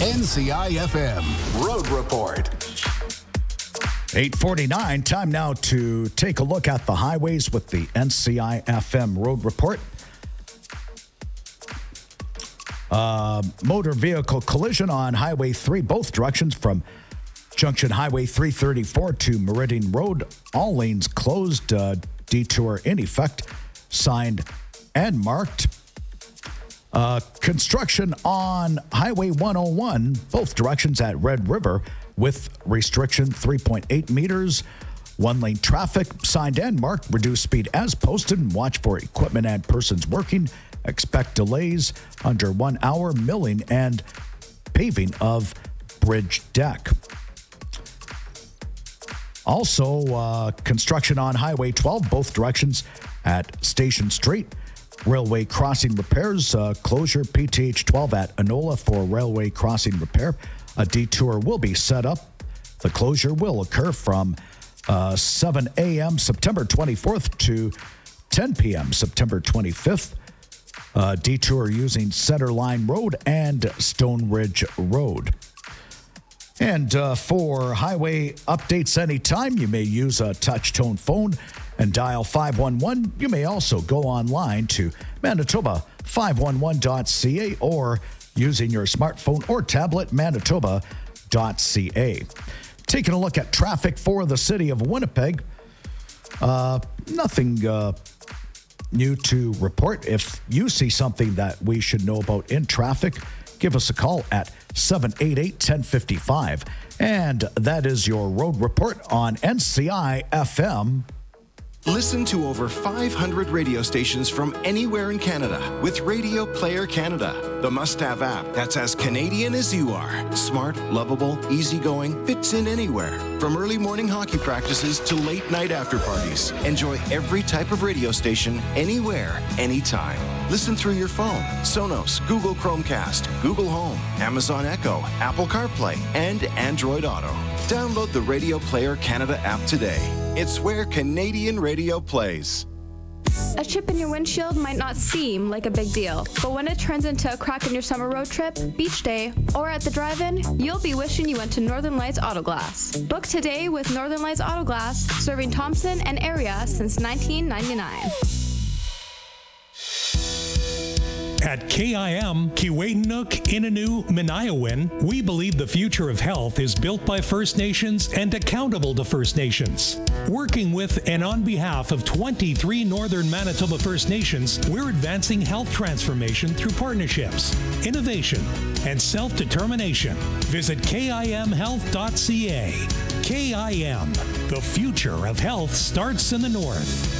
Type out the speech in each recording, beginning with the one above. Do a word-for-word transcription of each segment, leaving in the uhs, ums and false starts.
N C I F M Road Report. eight forty-nine, time now to take a look at the highways with the N C I F M Road Report. Uh, motor vehicle collision on Highway three, both directions from Junction Highway three thirty-four to Meridian Road. All lanes closed, uh, detour in effect, signed and marked. Uh, construction on Highway one oh one, both directions at Red River, with restriction three point eight meters. One lane traffic, signed and marked. Reduce speed as posted and watch for equipment and persons working. Expect delays under one hour. Milling and paving of bridge deck. Also, uh, construction on Highway twelve, both directions at Station Street. Railway crossing repairs, uh, closure P T H twelve at Enola for railway crossing repair. A detour will be set up. The closure will occur from uh, seven a.m. September twenty-fourth to ten p.m. September twenty-fifth. Uh, detour using Center Line Road and Stone Ridge Road. And uh, for highway updates anytime, you may use a touch-tone phone and dial five one one. You may also go online to Manitoba five one one dot c a or using your smartphone or tablet, manitoba dot c a. Taking a look at traffic for the city of Winnipeg. Uh, nothing uh, new to report. If you see something that we should know about in traffic, give us a call at seven eight eight, one zero five five. And that is your road report on N C I F M. Listen to over five hundred radio stations from anywhere in Canada with Radio Player Canada, the must-have app that's as Canadian as you are. Smart, lovable, easygoing, fits in anywhere. From early morning hockey practices to late night after parties. Enjoy every type of radio station, anywhere, anytime. Listen through your phone, Sonos, Google Chromecast, Google Home, Amazon Echo, Apple CarPlay, and Android Auto. Download the Radio Player Canada app today. It's where Canadian radio plays. A chip in your windshield might not seem like a big deal, but when it turns into a crack in your summer road trip, beach day, or at the drive-in, you'll be wishing you went to Northern Lights Auto Glass. Book today with Northern Lights Auto Glass, serving Thompson and area since nineteen ninety-nine. At K I M, Kiiwetinoong, Innu, Minayawin, we believe the future of health is built by First Nations and accountable to First Nations. Working with and on behalf of twenty-three Northern Manitoba First Nations, we're advancing health transformation through partnerships, innovation, and self-determination. Visit K I M health dot c a. K I M, the future of health starts in the North.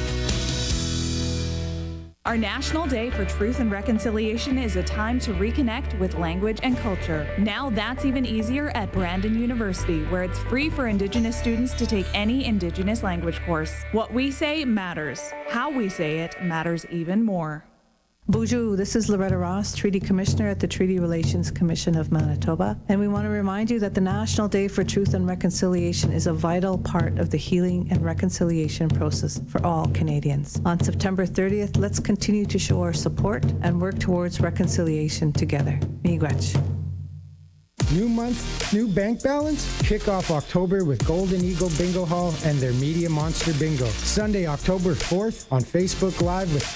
Our National Day for Truth and Reconciliation is a time to reconnect with language and culture. Now that's even easier at Brandon University, where it's free for Indigenous students to take any Indigenous language course. What we say matters. How we say it matters even more. Bonjour, this is Loretta Ross, Treaty Commissioner at the Treaty Relations Commission of Manitoba, and we want to remind you that the National Day for Truth and Reconciliation is a vital part of the healing and reconciliation process for all Canadians. On September thirtieth, let's continue to show our support and work towards reconciliation together. Miigwech. New month, new bank balance? Kick off October with Golden Eagle Bingo Hall and their Media Monster Bingo. Sunday, October fourth on Facebook Live with